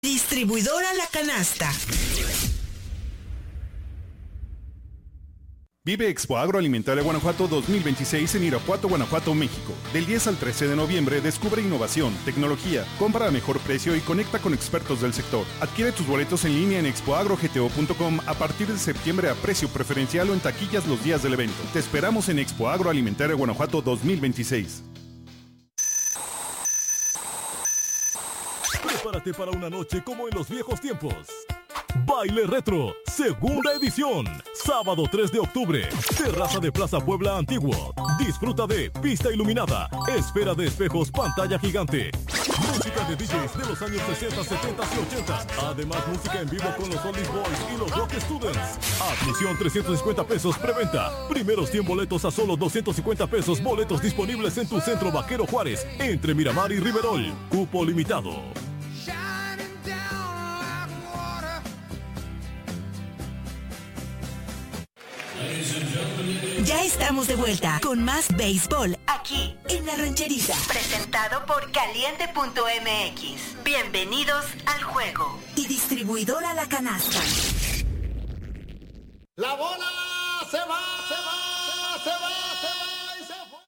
Distribuidora La Canasta. Vive Expo Agroalimentaria Guanajuato 2026 en Irapuato, Guanajuato, México. Del 10 al 13 de noviembre descubre innovación, tecnología, compra a mejor precio y conecta con expertos del sector. Adquiere tus boletos en línea en expoagrogto.com a partir de septiembre a precio preferencial o en taquillas los días del evento. Te esperamos en Expo Agroalimentaria Guanajuato 2026. Prepárate para una noche como en los viejos tiempos. Baile Retro, segunda edición. Sábado 3 de octubre. Terraza de Plaza Puebla Antiguo. Disfruta de pista iluminada, esfera de espejos, pantalla gigante. Música de DJs de los años 60, 70 y 80. Además, música en vivo con los Oldies Boys y los Rock Students. Admisión 350 pesos preventa. Primeros 100 boletos a solo 250 pesos. Boletos disponibles en tu centro Vaquero Juárez, entre Miramar y Riverol. Cupo limitado. Ya estamos de vuelta con más béisbol aquí en La Rancherita. Presentado por Caliente.mx. Bienvenidos al juego. Y distribuidora La Canasta. La bola se va y se fue.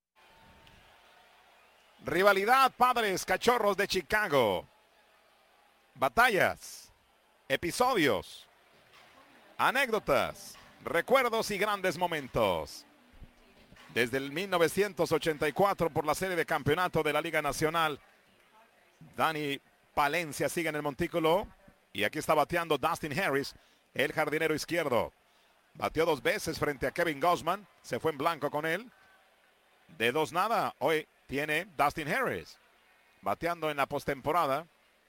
Rivalidad Padres Cachorros de Chicago. Batallas, episodios, anécdotas, recuerdos y grandes momentos. Desde el 1984 por la serie de campeonato de la Liga Nacional, Dani Palencia sigue en el montículo. Y aquí está bateando Dustin Harris, el jardinero izquierdo. Bateó 2 veces frente a Kevin Gausman. Se fue en blanco con él. De 2-0 hoy tiene Dustin Harris. Bateando en la postemporada.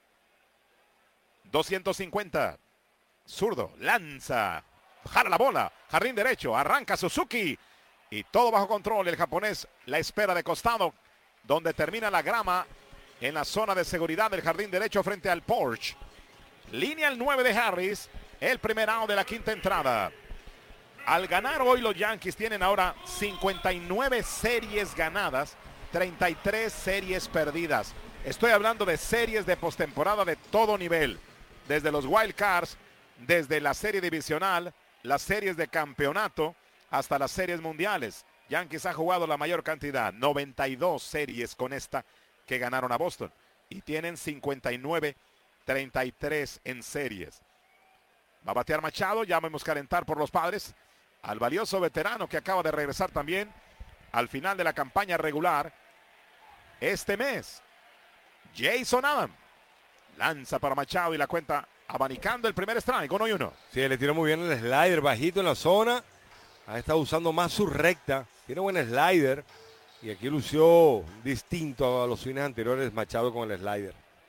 250. Zurdo. Lanza. Jala la bola. Jardín derecho. Arranca Suzuki. Y todo bajo control. El japonés la espera de costado. Donde termina la grama. En la zona de seguridad del jardín derecho frente al porch. Línea el 9 de Harris. El primer out de la quinta entrada. Al ganar hoy los Yankees tienen ahora 59 series ganadas. 33 series perdidas. Estoy hablando de series de postemporada de todo nivel. Desde los Wild Cards. Desde la serie divisional. Las series de campeonato. Hasta las series mundiales. Yankees ha jugado la mayor cantidad. 92 series con esta que ganaron a Boston. Y tienen 59-33 en series. Va a batear Machado. Ya vamos a calentar por los Padres. Al valioso veterano que acaba de regresar también. Al final de la campaña regular. Este mes. Jason Adam. Lanza para Machado y la cuenta abanicando el primer strike. 1-1. Sí, le tiró muy bien el slider bajito en la zona. Ha estado usando más su recta. Tiene buen slider. Y aquí lució distinto a los swings anteriores Machado con el slider.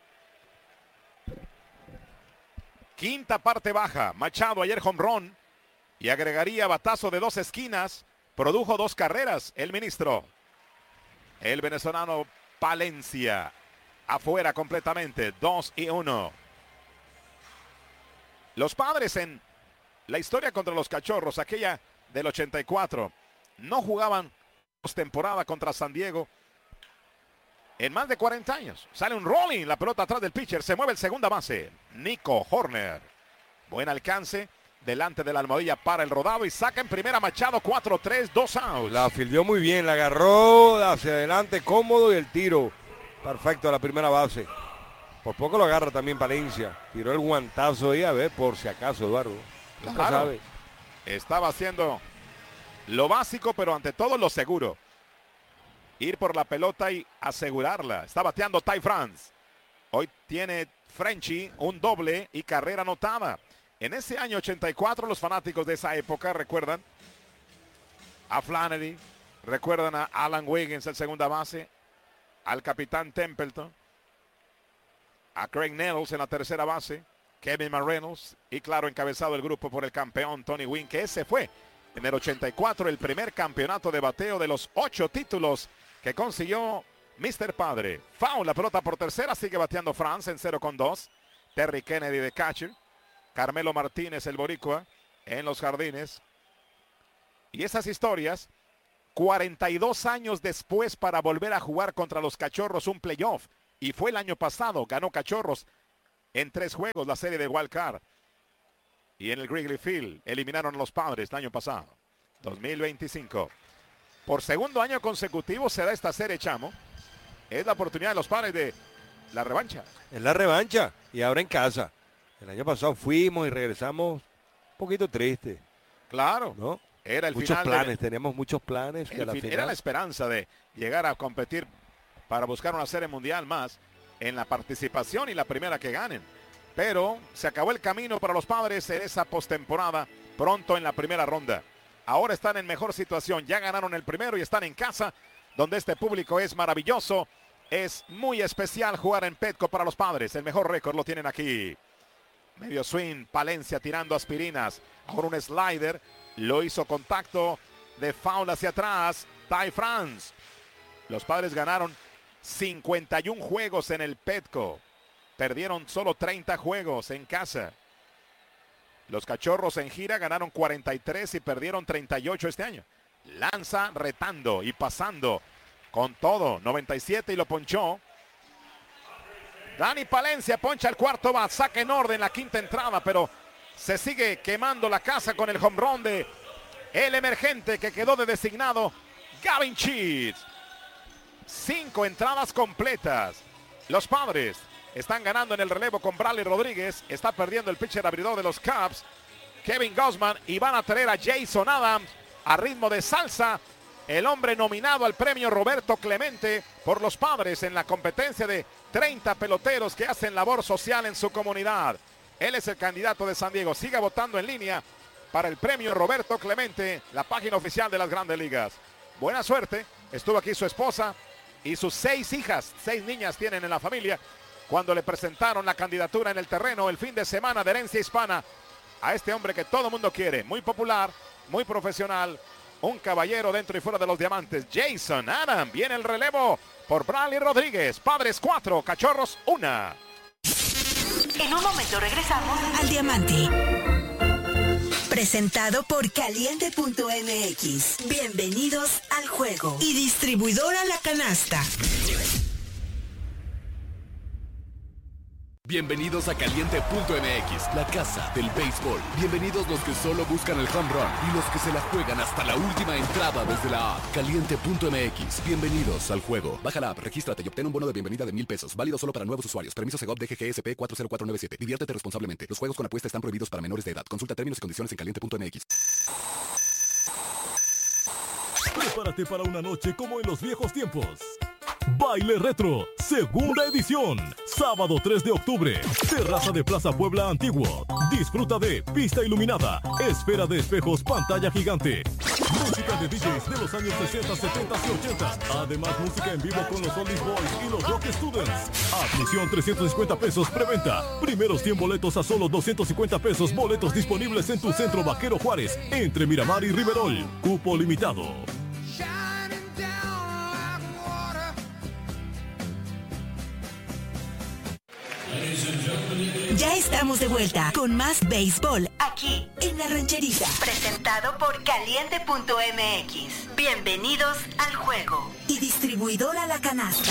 Quinta parte baja. Machado ayer home run. Y agregaría batazo de 2 esquinas. Produjo 2 carreras el ministro. El venezolano Palencia. Afuera completamente. 2-1. Los Padres en la historia contra los Cachorros, aquella del 84, no jugaban postemporada contra San Diego en más de 40 años. Sale un rolling, la pelota atrás del pitcher, se mueve el segunda base, Nico Horner. Buen alcance, delante de la almohadilla para el rodado y saca en primera Machado, 4-3, 2 outs. La fildeó muy bien, la agarró hacia adelante cómodo y el tiro perfecto a la primera base. Por poco lo agarra también Palencia. Tiró el guantazo ahí, a ver, por si acaso, Eduardo. Nunca Claro. sabe. Estaba haciendo lo básico, pero ante todo lo seguro. Ir por la pelota y asegurarla. Está bateando Ty France. Hoy tiene Frenchy un doble y carrera anotada. En ese año 84, los fanáticos de esa época recuerdan a Flannery, recuerdan a Alan Wiggins, el segunda base, al capitán Templeton, a Craig Nettles en la tercera base, Kevin McReynolds y claro, encabezado el grupo por el campeón Tony Gwynn, que ese fue en el 84 el primer campeonato de bateo de los 8 títulos que consiguió Mr. Padre. Foul, la pelota por tercera, sigue bateando France en 0-2. Terry Kennedy de catcher. Carmelo Martínez, el boricua, en los jardines. Y esas historias, 42 años después para volver a jugar contra los Cachorros un playoff. Y fue el año pasado, ganó Cachorros en 3 juegos la serie de Wild Card. Y en el Wrigley Field eliminaron a los Padres el año pasado. 2025. Por segundo año consecutivo se da esta serie, Chamo. Es la oportunidad de los Padres de la revancha. Es la revancha y ahora en casa. El año pasado fuimos y regresamos un poquito triste. Claro, ¿no? Era el muchos final planes, teníamos muchos planes. Que era la esperanza de llegar a competir para buscar una serie mundial más en la participación y la primera que ganen. Pero se acabó el camino para los Padres en esa postemporada pronto en la primera ronda. Ahora están en mejor situación, ya ganaron el primero y están en casa, donde este público es maravilloso. Es muy especial jugar en Petco para los Padres. El mejor récord lo tienen aquí. Medio swing, Palencia tirando aspirinas. Ahora un slider, lo hizo contacto de foul hacia atrás. Ty France. Los Padres ganaron 51 juegos en el Petco. Perdieron solo 30 juegos en casa. Los Cachorros en gira ganaron 43 y perdieron 38 este año. Lanza retando y pasando con todo. 97 y lo ponchó. Dani Palencia poncha el cuarto bat. Saca en orden la quinta entrada, pero se sigue quemando la casa con el home run de el emergente que quedó de designado, Gavin Sheets. 5 entradas completas. Los Padres están ganando en el relevo con Bradley Rodríguez. Está perdiendo el pitcher abridor de los Cubs, Kevin Gausman, y van a traer a Jason Adams a ritmo de salsa. El hombre nominado al premio Roberto Clemente por los Padres en la competencia de 30 peloteros que hacen labor social en su comunidad. Él es el candidato de San Diego. Siga votando en línea para el premio Roberto Clemente, la página oficial de las Grandes Ligas. Buena suerte. Estuvo aquí su esposa y sus 6 hijas. 6 niñas tienen en la familia cuando le presentaron la candidatura en el terreno el fin de semana de Herencia Hispana a este hombre que todo el mundo quiere. Muy popular, muy profesional. Un caballero dentro y fuera de los diamantes. Jason Adams. Viene el relevo por Bradley Rodríguez. Padres 4, Cachorros 1. En un momento regresamos al Diamante. Presentado por Caliente.mx. Bienvenidos al juego. Y distribuidora La Canasta. Bienvenidos a Caliente.mx, la casa del béisbol. Bienvenidos los que solo buscan el home run y los que se la juegan hasta la última entrada desde la app. Caliente.mx, bienvenidos al juego. Baja la app, regístrate y obtén un bono de bienvenida de $1,000. Válido solo para nuevos usuarios. Permiso Segov DGGSP 40497. Diviértete responsablemente. Los juegos con apuesta están prohibidos para menores de edad. Consulta términos y condiciones en Caliente.mx. Prepárate para una noche como en los viejos tiempos. Baile Retro, segunda edición, sábado 3 de octubre, terraza de Plaza Puebla Antiguo. Disfruta de pista iluminada, esfera de espejos, pantalla gigante, música de DJs de los años 60, 70 y 80. Además, música en vivo con los Oldies Boys y los Rock Students. Admisión 350 pesos preventa. Primeros 100 boletos a solo 250 pesos. Boletos disponibles en tu centro Vaquero Juárez, entre Miramar y Riverol. Cupo limitado. Ya estamos de vuelta con más béisbol aquí en La Rancherita. Presentado por Caliente.mx. Bienvenidos al juego. Y distribuidora La Canasta.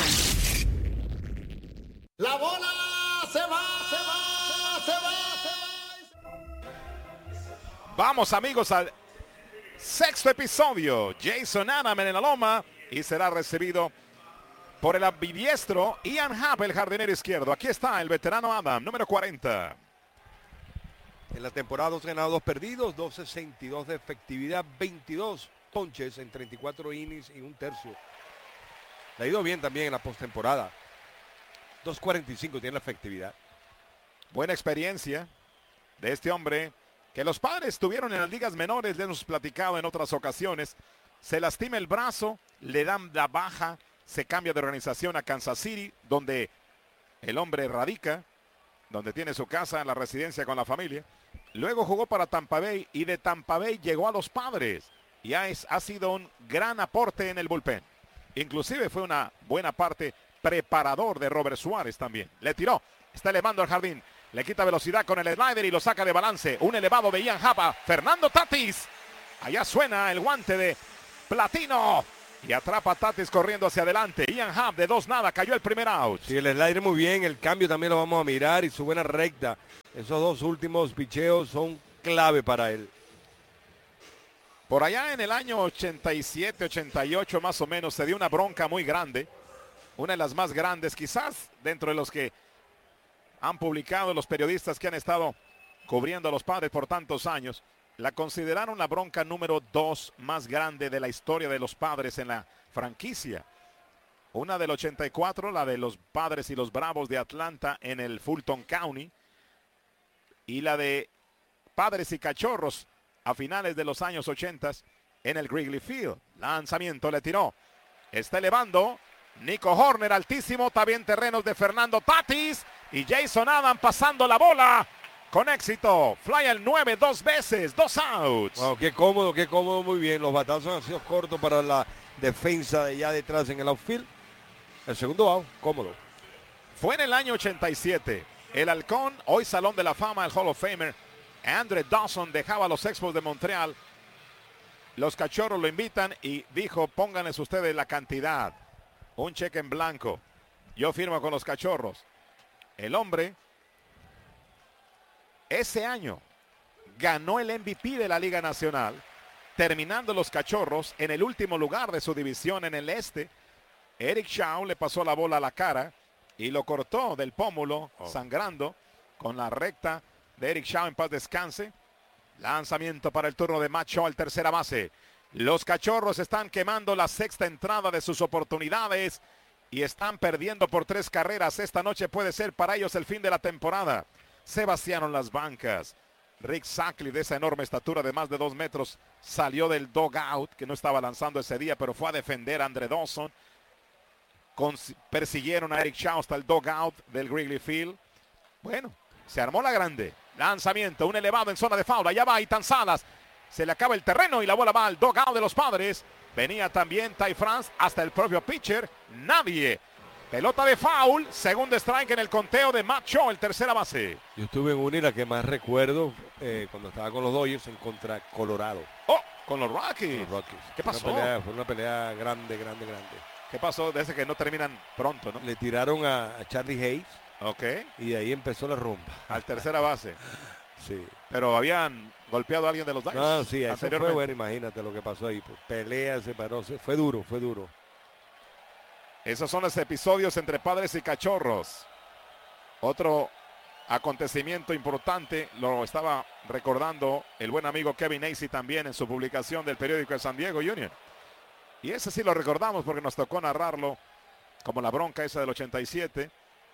La bola se va, se va, se va, se va. Vamos, amigos, al sexto episodio. Jason Adams en la loma y será recibido por el ambidiestro Ian Happ, el jardinero izquierdo. Aquí está el veterano Adams, número 40. En la temporada 2 ganados, 2 perdidos, 2.62 de efectividad, 22 ponches en 34 innings y un tercio. Le ha ido bien también en la postemporada. 2.45 tiene la efectividad. Buena experiencia de este hombre que los Padres tuvieron en las ligas menores. Le hemos platicado en otras ocasiones. Se lastima el brazo, le dan la baja. Se cambia de organización a Kansas City, donde el hombre radica, donde tiene su casa, la residencia con la familia. Luego jugó para Tampa Bay y de Tampa Bay llegó a los Padres. Y ha sido un gran aporte en el bullpen. Inclusive fue una buena parte preparador de Robert Suárez también. Le tiró, está elevando al jardín. Le quita velocidad con el slider y lo saca de balance. Un elevado de Ian Happ. Fernando Tatis. Allá suena el guante de platino. Y atrapa a Tatis corriendo hacia adelante. Ian Happ de 2-0, cayó el primer out. Sí, el slider muy bien, el cambio también lo vamos a mirar y su buena recta. Esos dos últimos picheos son clave para él. Por allá en el año 87, 88 más o menos, se dio una bronca muy grande. Una de las más grandes, quizás dentro de los que han publicado los periodistas que han estado cubriendo a los Padres por tantos años. La consideraron la bronca número 2 más grande de la historia de los Padres en la franquicia. Una del 84, la de los Padres y los Bravos de Atlanta en el Fulton County. Y la de Padres y Cachorros a finales de los años 80 en el Wrigley Field. Lanzamiento, le tiró. Está elevando. Nico Horner altísimo. Está bien terrenos de Fernando Tatis. Y Jason Adam pasando la bola. Con éxito, fly al 9 2 veces, 2 outs. Wow, qué cómodo, muy bien. Los batazos han sido cortos para la defensa de allá detrás en el outfield. El segundo out, cómodo. Fue en el año 87. El halcón, hoy Salón de la Fama, el Hall of Famer, Andre Dawson dejaba a los Expos de Montreal. Los Cachorros lo invitan y dijo, pónganles ustedes la cantidad. Un cheque en blanco. Yo firmo con los Cachorros. El hombre... Ese año ganó el MVP de la Liga Nacional, terminando los Cachorros en el último lugar de su división en el este. Eric Shaw le pasó la bola a la cara y lo cortó del pómulo, sangrando con la recta de Eric Shaw, en paz descanse. Lanzamiento para el turno de Matt Shaw, el tercera base. Los Cachorros están quemando la sexta entrada de sus oportunidades y están perdiendo por 3 carreras. Esta noche puede ser para ellos el fin de la temporada. Sebastiano en las bancas. Rick Sackley, de esa enorme estatura de más de 2 metros, salió del dugout, que no estaba lanzando ese día, pero fue a defender a Andre Dawson. Persiguieron a Eric Shaw hasta el dugout del Wrigley Field. Bueno, se armó la grande. Lanzamiento, un elevado en zona de foul. Allá va Itan Salas. Se le acaba el terreno y la bola va al dugout de los Padres. Venía también Ty France, hasta el propio pitcher. Nadie. Pelota de foul, segundo strike en el conteo de Matt Shaw, el tercera base. Yo estuve en una y la que más recuerdo cuando estaba con los Dodgers en contra Colorado. Oh, con los Rockies. Los Rockies. ¿Qué pasó? Fue una pelea grande. ¿Qué pasó? De ese que no terminan pronto, ¿no? Le tiraron a Charlie Hayes. Ok. Y de ahí empezó la rumba. Al tercera base. Sí. Pero habían golpeado a alguien de los Dodgers. No, sí, eso fue bueno, imagínate lo que pasó ahí. Pelea, se paró, fue duro. Esos son los episodios entre Padres y Cachorros. Otro acontecimiento importante, lo estaba recordando el buen amigo Kevin Acee también en su publicación del periódico de San Diego Union. Y ese sí lo recordamos porque nos tocó narrarlo como la bronca esa del 87.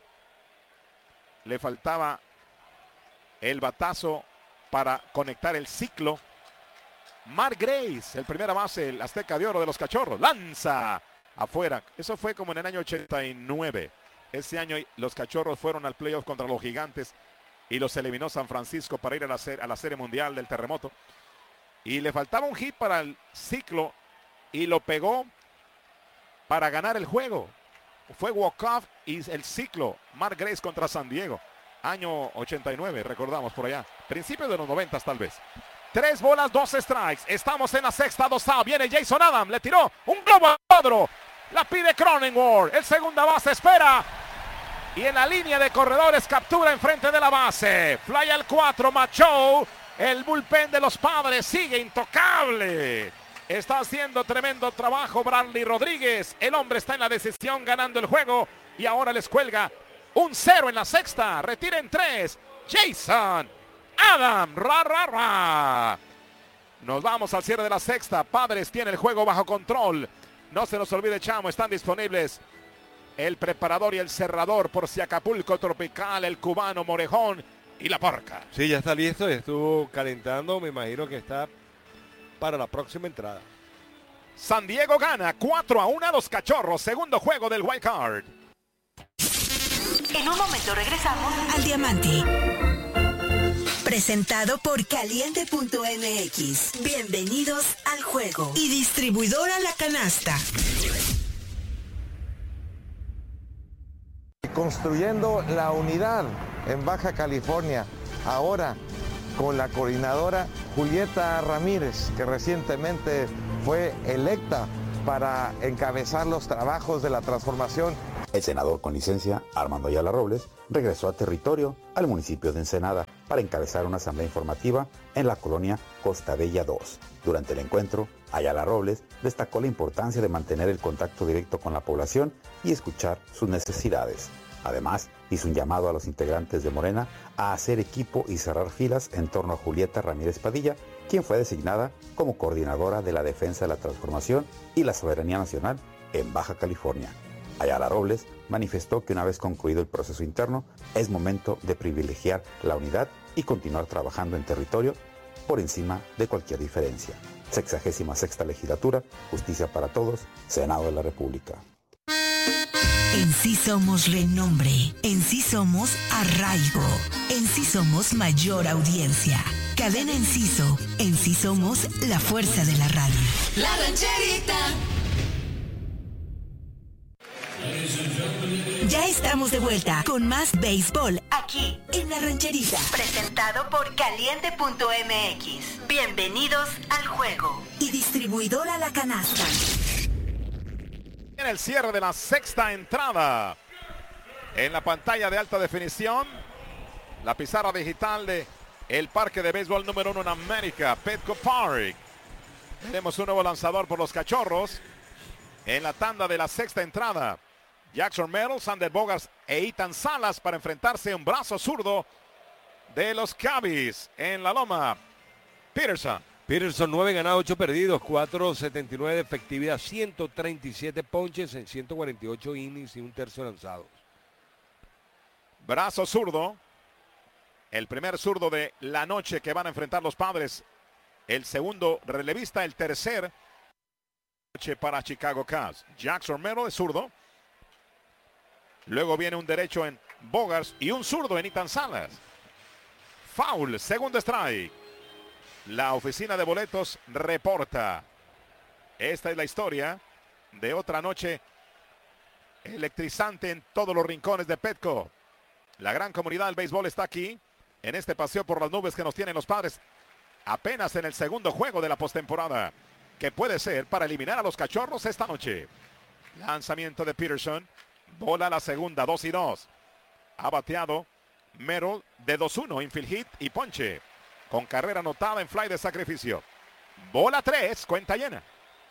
Le faltaba el batazo para conectar el ciclo. Mark Grace, el primera base, el Azteca de Oro de los Cachorros, lanza afuera. Eso fue como en el año 89. Ese año los Cachorros fueron al playoff contra los Gigantes y los eliminó San Francisco para ir a la Serie Mundial del Terremoto. Y le faltaba un hit para el ciclo y lo pegó para ganar el juego. Fue walk-off y el ciclo. Mark Grace contra San Diego. Año 89, recordamos por allá. Principios de los 90 tal vez. 3 bolas, 2 strikes. Estamos en la sexta, 2 out. Viene Jason Adam. Le tiró un globo al cuadro. La pide Cronenworth. El segunda base espera. Y en la línea de corredores captura enfrente de la base. Fly al 4, Matt Shaw. El bullpen de los Padres sigue intocable. Está haciendo tremendo trabajo Bradley Rodríguez. El hombre está en la decisión ganando el juego. Y ahora les cuelga un 0 en la sexta. Retiren 3. Jason Adam. Nos vamos al cierre de la sexta. Padres tiene el juego bajo control. No se nos olvide, Chamo, están disponibles el preparador y el cerrador por si Acapulco Tropical, el cubano Morejón y la Porca. Sí, ya está listo, ya estuvo calentando, me imagino que está para la próxima entrada. San Diego gana 4-1 a los Cachorros, segundo juego del Wild Card. En un momento regresamos al Diamante. Presentado por Caliente.mx. Bienvenidos al juego. Y distribuidora La Canasta. Construyendo la unidad en Baja California. Ahora con la coordinadora Julieta Ramírez, que recientemente fue electa para encabezar los trabajos de la transformación. El senador con licencia, Armando Ayala Robles, regresó a territorio al municipio de Ensenada para encabezar una asamblea informativa en la colonia Costa Bella 2. Durante el encuentro, Ayala Robles destacó la importancia de mantener el contacto directo con la población y escuchar sus necesidades. Además, hizo un llamado a los integrantes de Morena a hacer equipo y cerrar filas en torno a Julieta Ramírez Padilla, quien fue designada como coordinadora de la defensa de la transformación y la soberanía nacional en Baja California. Ayala Robles manifestó que una vez concluido el proceso interno, es momento de privilegiar la unidad y continuar trabajando en territorio por encima de cualquier diferencia. 66ª Legislatura, Justicia para Todos, Senado de la República. En sí somos renombre, en sí somos arraigo, en sí somos mayor audiencia. Cadena Enciso, en sí somos la fuerza de la radio. La Rancherita. Ya estamos de vuelta con más béisbol aquí en La Rancherita. Presentado por Caliente.mx. Bienvenidos al juego. Y distribuidora La Canasta. En el cierre de la sexta entrada, en la pantalla de alta definición, la pizarra digital de el parque de béisbol número 1 en América, Petco Park. Tenemos un nuevo lanzador por los Cachorros en la tanda de la sexta entrada. Jackson Merrill, Sander Bogaerts e Ethan Salas para enfrentarse a un brazo zurdo de los Cubbies en la loma. Peterson, 9 ganados, 8 perdidos, 4.79 de efectividad, 137 ponches en 148 innings y un tercio lanzados. Brazo zurdo. El primer zurdo de la noche que van a enfrentar los Padres. El segundo relevista, el tercer noche para Chicago Cubs. Jackson Merrill es zurdo. Luego viene un derecho en Bogaerts y un zurdo en Ethan Salas. Foul, segundo strike. La oficina de boletos reporta. Esta es la historia de otra noche electrizante en todos los rincones de Petco. La gran comunidad del béisbol está aquí, en este paseo por las nubes que nos tienen los Padres, apenas en el segundo juego de la postemporada, que puede ser para eliminar a los Cachorros esta noche. Lanzamiento de Peterson, bola a la segunda, 2-2. Ha bateado Merrill de 2-1, infield hit y ponche, con carrera anotada en fly de sacrificio. Bola 3, cuenta llena.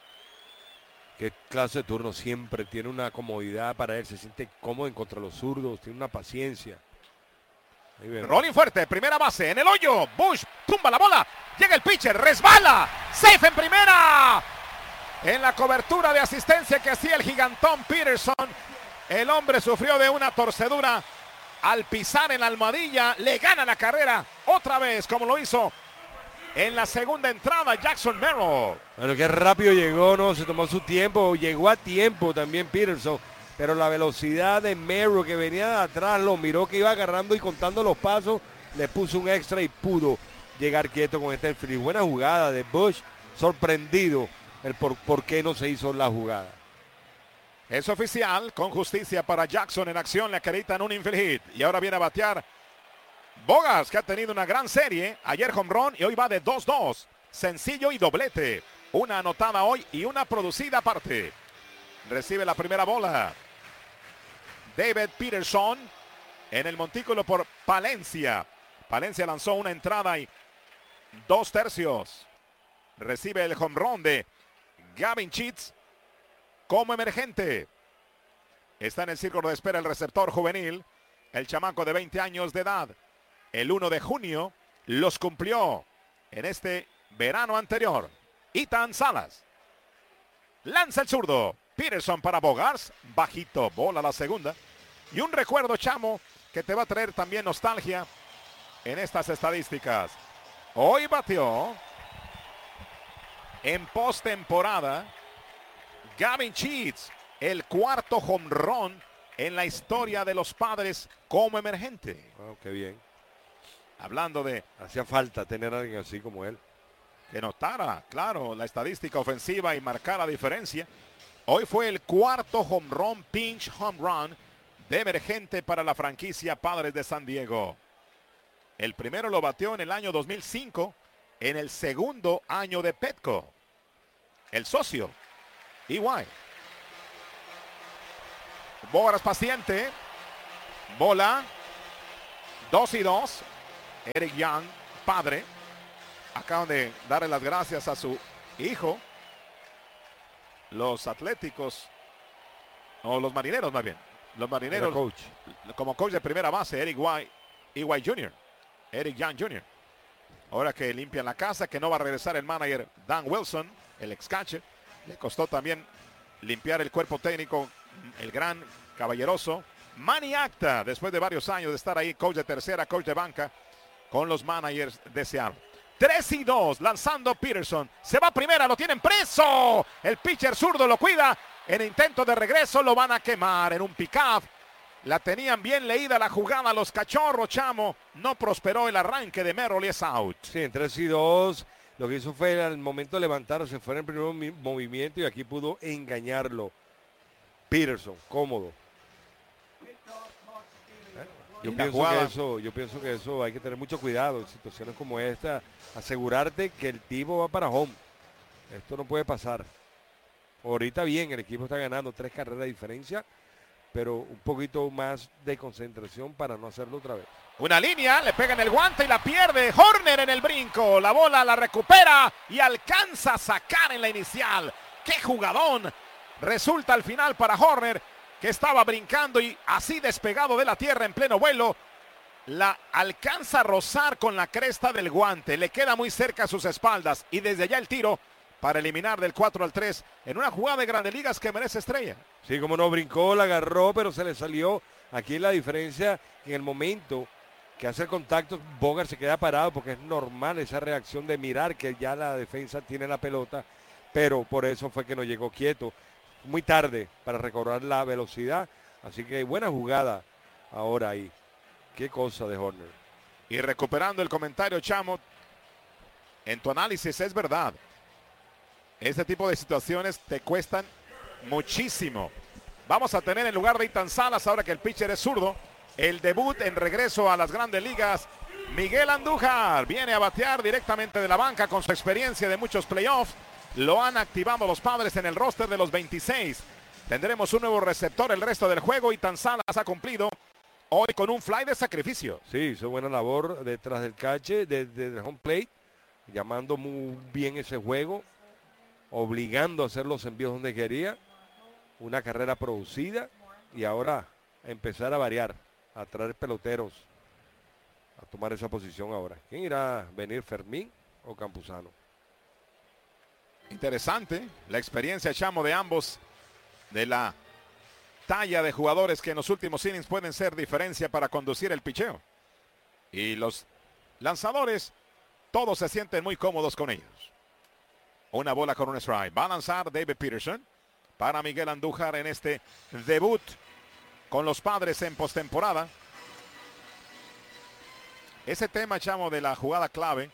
Qué clase de turno, siempre tiene una comodidad para él, se siente cómodo en contra de los zurdos, tiene una paciencia. Rolling fuerte, primera base, en el hoyo, Bush tumba la bola, llega el pitcher, resbala, safe en primera. En la cobertura de asistencia que hacía el gigantón Peterson, el hombre sufrió de una torcedura al pisar en la almohadilla, le gana la carrera otra vez como lo hizo en la segunda entrada Jackson Merrill. Bueno, qué rápido llegó, ¿no? Se tomó su tiempo, llegó a tiempo también Peterson, pero la velocidad de Merrill que venía de atrás, lo miró que iba agarrando y contando los pasos, le puso un extra y pudo llegar quieto con este free. Buena jugada de Bush, sorprendido el por qué no se hizo la jugada. Es oficial, con justicia para Jackson en acción, le acreditan un infield hit. Y ahora viene a batear Bogaerts, que ha tenido una gran serie. Ayer home run y hoy va de 2-2. Sencillo y doblete. Una anotada hoy y una producida aparte. Recibe la primera bola David Peterson en el montículo por Palencia. Palencia lanzó una entrada y 2 tercios. Recibe el home run de Gavin Sheets como emergente. Está en el círculo de espera el receptor juvenil, el chamaco de 20 años de edad. El 1 de junio los cumplió en este verano anterior. Ethan Salas. Lanza el zurdo. Peterson para Bogaerts. Bajito, bola a la segunda. Y un recuerdo, chamo, que te va a traer también nostalgia en estas estadísticas. Hoy batió en postemporada Gavin Sheets, el cuarto home run en la historia de los Padres como emergente. Oh, qué bien. Hablando de... Hacía falta tener a alguien así como él. Que notara, claro, la estadística ofensiva y marcara diferencia. Hoy fue el cuarto home run, pinch home run de emergente para la franquicia Padres de San Diego. El primero lo batió en el año 2005, en el segundo año de Petco. El socio EY. Bogart paciente. Bola. 2-2. Eric Young, padre. Acaban de darle las gracias a su hijo. Los Atléticos. O los Marineros más bien. Los Marineros. Coach. Como coach de primera base, EY Jr. Eric Young Jr. Ahora que limpian la casa, que no va a regresar el manager Dan Wilson, el ex catcher. Le costó también limpiar el cuerpo técnico, el gran caballeroso Manny Acta, después de varios años de estar ahí, coach de tercera, coach de banca, con los managers de Seattle. 3-2, lanzando Peterson. Se va a primera, lo tienen preso. El pitcher zurdo lo cuida. En intento de regreso lo van a quemar en un pick-up. La tenían bien leída la jugada los Cachorros, Chamo. No prosperó el arranque de Merrill y es out. Sí, en 3-2. Lo que hizo fue al momento de levantarse, fue en el primer movimiento y aquí pudo engañarlo. Peterson, cómodo. Yo pienso que eso hay que tener mucho cuidado en situaciones como esta. Asegurarte que el tipo va para home. Esto no puede pasar. Ahorita bien, el equipo está ganando 3 carreras de diferencia, pero un poquito más de concentración para no hacerlo otra vez. Una línea, le pega en el guante y la pierde. Horner en el brinco. La bola la recupera y alcanza a sacar en la inicial. ¡Qué jugadón! Resulta al final para Horner, que estaba brincando y así despegado de la tierra en pleno vuelo. La alcanza a rozar con la cresta del guante. Le queda muy cerca a sus espaldas y desde allá el tiro para eliminar del 4-3 en una jugada de Grandes Ligas que merece estrella. Sí, como no, brincó, la agarró, pero se le salió. Aquí la diferencia en el momento que hace el contacto, Bogart se queda parado porque es normal esa reacción de mirar que ya la defensa tiene la pelota, pero por eso fue que no llegó quieto. Muy tarde para recobrar la velocidad, así que buena jugada ahora ahí. Qué cosa de Horner. Y recuperando el comentario, Chamo, en tu análisis es verdad. Este tipo de situaciones te cuestan muchísimo. Vamos a tener en lugar de Ethan Salas, ahora que el pitcher es zurdo, el debut en regreso a las Grandes Ligas. Miguel Andújar viene a batear directamente de la banca con su experiencia de muchos playoffs. Lo han activado los Padres en el roster de los 26. Tendremos un nuevo receptor el resto del juego. Ethan Salas ha cumplido hoy con un fly de sacrificio. Sí, hizo buena labor detrás del catcher, desde el home plate, llamando muy bien ese juego, obligando a hacer los envíos donde quería. Una carrera producida y ahora empezar a variar, a traer peloteros a tomar esa posición ahora. ¿Quién irá a venir, Fermín o Campuzano? Interesante la experiencia, Chamo, de ambos, de la talla de jugadores que en los últimos innings pueden ser diferencia para conducir el picheo. Y los lanzadores, todos se sienten muy cómodos con ellos. Una bola con un strike. Va a lanzar David Peterson para Miguel Andújar en este debut con los Padres en postemporada. Ese tema, Chamo, de la jugada clave.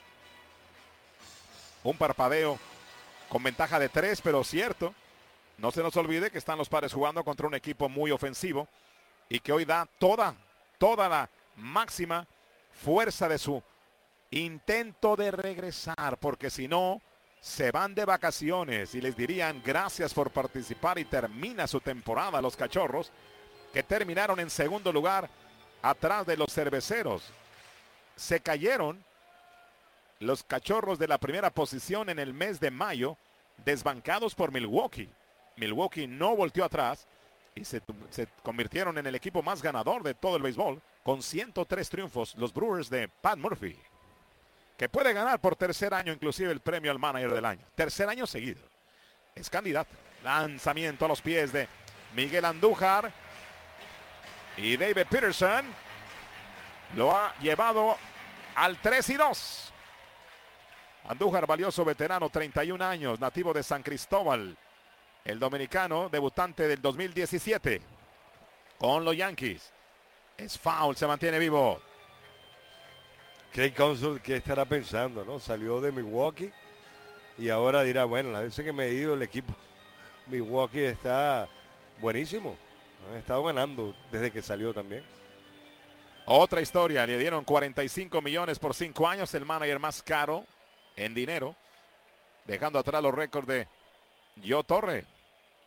Un parpadeo con ventaja de 3, pero cierto. No se nos olvide que están los Padres jugando contra un equipo muy ofensivo y que hoy da toda la máxima fuerza de su intento de regresar, porque si no, se van de vacaciones y les dirían gracias por participar y termina su temporada los Cachorros, que terminaron en segundo lugar atrás de los Cerveceros. Se cayeron los Cachorros de la primera posición en el mes de mayo, desbancados por Milwaukee. Milwaukee no volteó atrás y se convirtieron en el equipo más ganador de todo el béisbol con 103 triunfos, los Brewers de Pat Murphy, que puede ganar por tercer año inclusive el premio al manager del año. Tercer año seguido. Es candidato. Lanzamiento a los pies de Miguel Andújar. Y David Peterson lo ha llevado al 3-2. Andújar, valioso veterano, 31 años, nativo de San Cristóbal. El dominicano, debutante del 2017 con los Yankees. Es foul, se mantiene vivo. Craig Counsell, ¿qué estará pensando, no? Salió de Milwaukee y ahora dirá, bueno, la vez que me he ido el equipo Milwaukee está buenísimo. Han estado ganando desde que salió también. Otra historia, le dieron 45 millones por 5 años, el manager más caro en dinero, dejando atrás los récords de Joe Torre.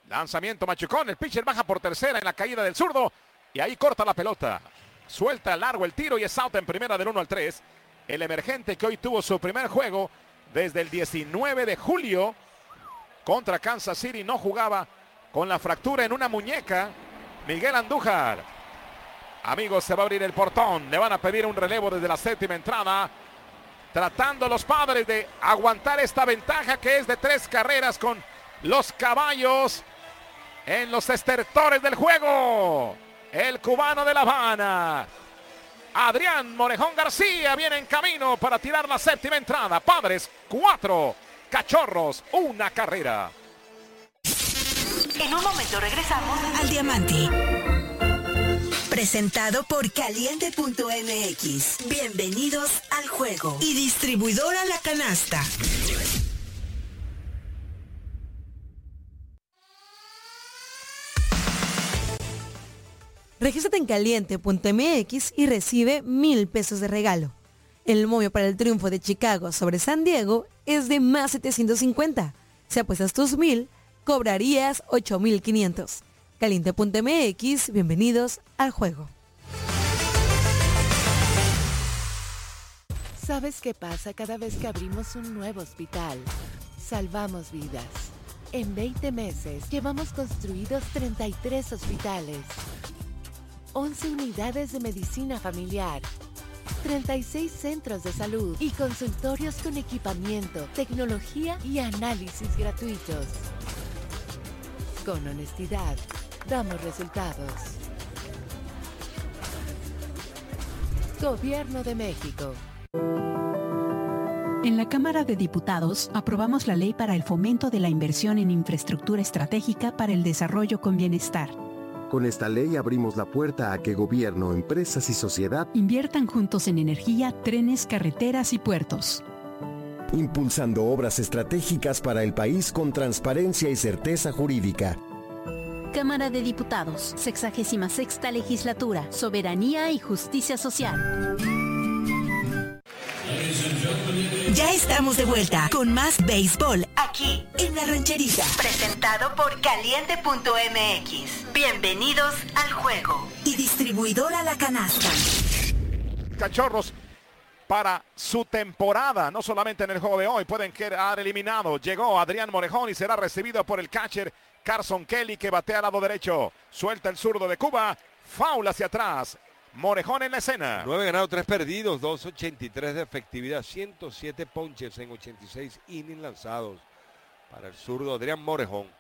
Lanzamiento machucón, el pitcher baja por tercera en la caída del zurdo y ahí corta la pelota. Suelta largo el tiro y es out en primera del 1-3. El emergente que hoy tuvo su primer juego desde el 19 de julio contra Kansas City, no jugaba con la fractura en una muñeca. Miguel Andújar. Amigos, se va a abrir el portón. Le van a pedir un relevo desde la séptima entrada. Tratando los Padres de aguantar esta ventaja que es de 3 carreras con los Caballos en los estertores del juego. El cubano de La Habana, Adrián Morejón García, viene en camino para tirar la séptima entrada. Padres 4, Cachorros 1 carrera. En un momento regresamos al Diamante. Presentado por Caliente.mx. Bienvenidos al juego. Y distribuidora La Canasta. Regístrate en Caliente.mx y recibe 1,000 pesos de regalo. El momio para el triunfo de Chicago sobre San Diego es de más 750. Si apuestas tus 1,000, cobrarías 8,500. Caliente.mx, bienvenidos al juego. ¿Sabes qué pasa cada vez que abrimos un nuevo hospital? Salvamos vidas. En 20 meses llevamos construidos 33 hospitales, 11 unidades de medicina familiar, 36 centros de salud y consultorios con equipamiento, tecnología y análisis gratuitos. Con honestidad, damos resultados. Gobierno de México. En la Cámara de Diputados aprobamos la ley para el fomento de la inversión en infraestructura estratégica para el desarrollo con bienestar. Con esta ley abrimos la puerta a que gobierno, empresas y sociedad inviertan juntos en energía, trenes, carreteras y puertos. Impulsando obras estratégicas para el país con transparencia y certeza jurídica. Cámara de Diputados, 66ª Legislatura, Soberanía y Justicia Social. Ya estamos de vuelta con más béisbol aquí en La Rancherita. Presentado por Caliente.mx. Bienvenidos al juego. Y distribuidora La Canasta. Cachorros para su temporada, no solamente en el juego de hoy, pueden quedar eliminados. Llegó Adrián Morejón y será recibido por el catcher Carson Kelly, que batea al lado derecho. Suelta el zurdo de Cuba, foul hacia atrás. Morejón en la escena. 9 ganados, 3 perdidos, 2.83 de efectividad, 107 ponches en 86 innings lanzados para el zurdo Adrián Morejón.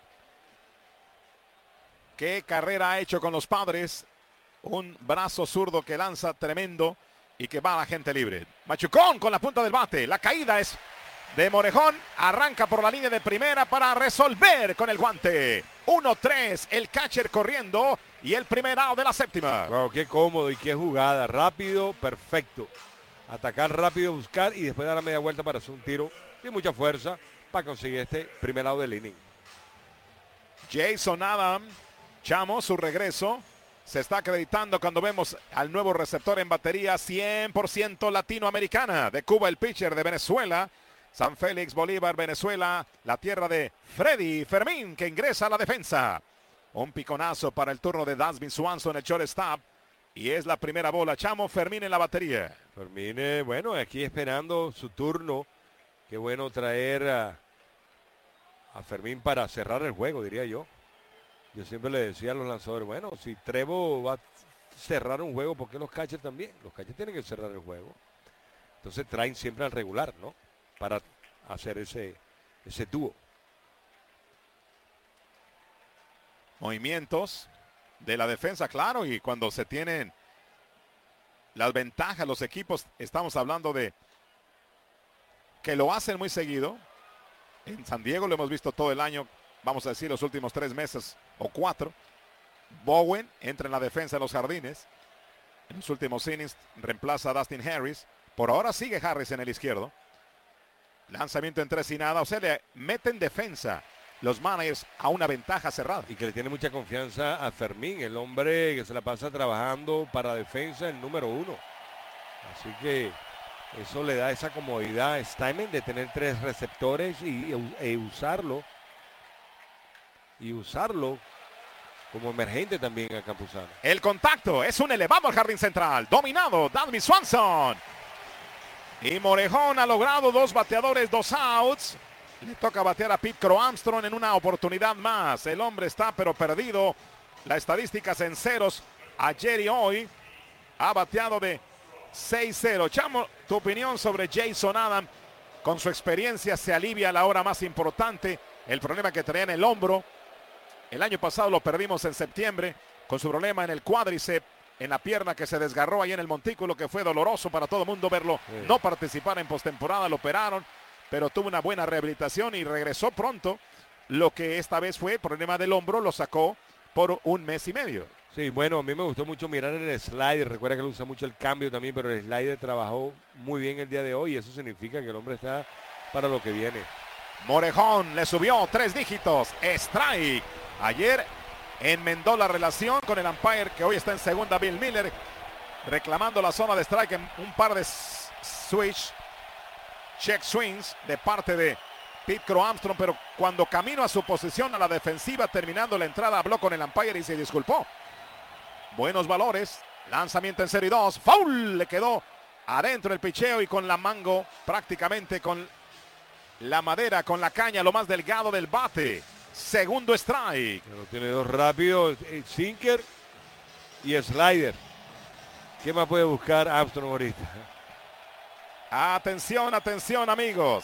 Qué carrera ha hecho con los Padres. Un brazo zurdo que lanza tremendo y que va a la gente libre. Machucón con la punta del bate. La caída es de Morejón. Arranca por la línea de primera para resolver con el guante. 1-3, el catcher corriendo y el primer out de la séptima. Wow, qué cómodo y qué jugada. Rápido, perfecto. Atacar rápido, buscar y después dar la media vuelta para hacer un tiro de mucha fuerza para conseguir este primer out del inning. Jason Adam, Chamo, su regreso. Se está acreditando cuando vemos al nuevo receptor en batería 100% latinoamericana. De Cuba el pitcher, de Venezuela San Félix, Bolívar, Venezuela, la tierra de Freddy Fermín, que ingresa a la defensa. Un piconazo para el turno de Dansby Swanson, el shortstop. Y es la primera bola. Chamo, Fermín en la batería. Fermín, bueno, aquí esperando su turno. Qué bueno traer a Fermín para cerrar el juego, diría yo. Yo siempre le decía a los lanzadores, bueno, si Trevo va a cerrar un juego, ¿por qué los catchers también? Los catchers tienen que cerrar el juego. Entonces traen siempre al regular, ¿no? Para hacer ese dúo. Movimientos de la defensa, claro, y cuando se tienen las ventajas, los equipos, estamos hablando de que lo hacen muy seguido. En San Diego lo hemos visto todo el año, vamos a decir los últimos 3 meses o 4. Bowen entra en la defensa de los Jardines. En los últimos innings reemplaza a Dustin Harris. Por ahora sigue Harris en el izquierdo. Lanzamiento en 3 y nada. O sea, le meten defensa los managers a una ventaja cerrada. Y que le tiene mucha confianza a Fermín, el hombre que se la pasa trabajando para defensa, el número 1. Así que eso le da esa comodidad a Steinman de tener 3 receptores e usarlo y usarlo como emergente también a Campuzano. El contacto es un elevado al jardín central. Dominado Dansby Swanson. Y Morejón ha logrado 2 bateadores, 2 outs. Le toca batear a Pete Crow Armstrong en una oportunidad más. El hombre está pero perdido. Las estadísticas en ceros. Ayer y hoy ha bateado de 6-0. Chamo, tu opinión sobre Jason Adam. Con su experiencia se alivia a la hora más importante. El problema que traía en el hombro. El año pasado lo perdimos en septiembre con su problema en el cuádriceps, en la pierna que se desgarró ahí en el montículo, que fue doloroso para todo el mundo verlo no participar en postemporada. Lo operaron, pero tuvo una buena rehabilitación y regresó pronto. Lo que esta vez fue el problema del hombro, lo sacó por 1 mes y medio. Sí, bueno, a mí me gustó mucho mirar el slider. Recuerda que él usa mucho el cambio también, pero el slider trabajó muy bien el día de hoy y eso significa que el hombre está para lo que viene. Morejón le subió 3 dígitos. Strike. Ayer enmendó la relación con el umpire que hoy está en segunda, Bill Miller, reclamando la zona de strike en un par de check swings de parte de Pete Crow Armstrong, pero cuando camino a su posición a la defensiva, terminando la entrada, habló con el umpire y se disculpó. Buenos valores, lanzamiento en 0-2, foul, le quedó adentro el picheo y con la mango, prácticamente con la madera, con la caña, lo más delgado del bate. Segundo strike. Pero tiene 2 rápidos, sinker y slider. ¿Qué más puede buscar Armstrong ahorita? Atención, atención, amigos.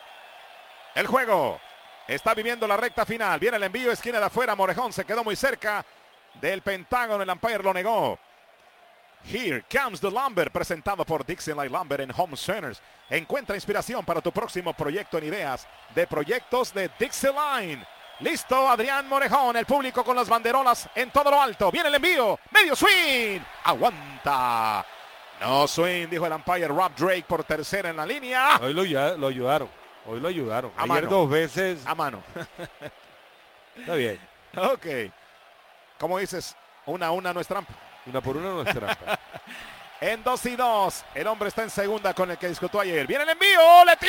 El juego está viviendo la recta final. Viene el envío, esquina de afuera. Morejón se quedó muy cerca del pentágono. El umpire lo negó. Here comes the lumber, presentado por Dixie Light Lumber en Home Centers. Encuentra inspiración para tu próximo proyecto en ideas de proyectos de Dixie Line. Listo, Adrián Morejón, el público con las banderolas en todo lo alto. Viene el envío, medio swing. Aguanta. No swing, dijo el umpire Rob Drake por tercera en la línea. Hoy lo ayudaron. Hoy lo ayudaron. A Ayer mano. 2 veces. A mano. Está bien. Ok. Como dices, 1-1 no es trampa. 1 por 1 no es trampa. En 2-2. El hombre está en segunda con el que discutió ayer. Viene el envío. ¡Le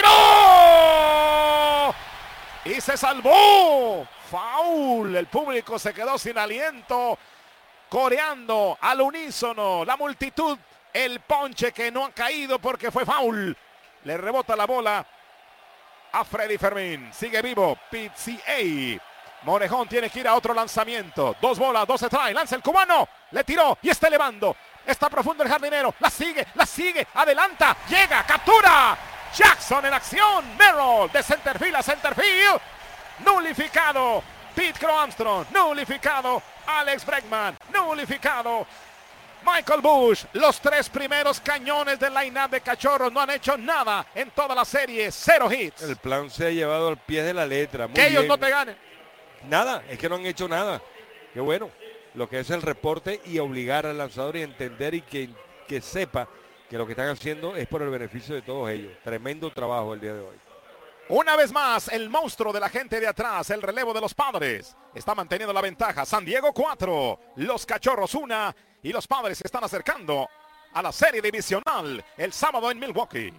tiró! Y se salvó. Foul. El público se quedó sin aliento. Coreando al unísono. La multitud. El ponche que no ha caído porque fue foul. Le rebota la bola a Freddy Fermín. Sigue vivo PCA. Morejón tiene que ir a otro lanzamiento. 2 bolas, 2 strikes. Lanza el cubano. Le tiró y está elevando. Está profundo el jardinero. La sigue. Adelanta. Llega. Captura. Jackson en acción. Merrill de centerfield a centerfield. Nulificado. Pete Crow Armstrong. Nulificado. Alex Bregman. Nulificado. Michael Bush. Los 3 primeros cañones del line-up de Cachorros no han hecho nada en toda la serie. 0 hits. El plan se ha llevado al pie de la letra. Muy que ellos bien. no te ganen. Nada, es que no han hecho nada. Qué bueno. Lo que es el reporte y obligar al lanzador y entender y que sepa que lo que están haciendo es por el beneficio de todos ellos. Tremendo trabajo el día de hoy. Una vez más, el monstruo de la gente de atrás, el relevo de los Padres, está manteniendo la ventaja. San Diego 4, los Cachorros 1 y los Padres se están acercando a la serie divisional el sábado en Milwaukee.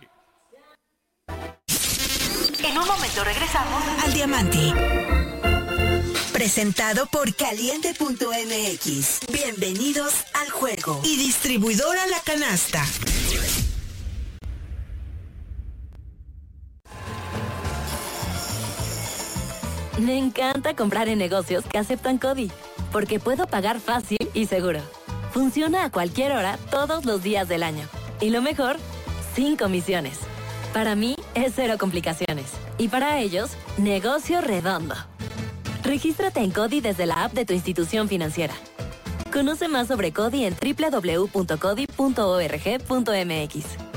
En un momento regresamos al Diamante. Presentado por Caliente.mx. Bienvenidos al juego. Y distribuidora La Canasta. Me encanta comprar en negocios que aceptan CODI, porque puedo pagar fácil y seguro. Funciona a cualquier hora, todos los días del año. Y lo mejor, sin comisiones. Para mí, es 0 complicaciones. Y para ellos, negocio redondo. Regístrate en CODI desde la app de tu institución financiera. Conoce más sobre CODI en www.codi.org.mx.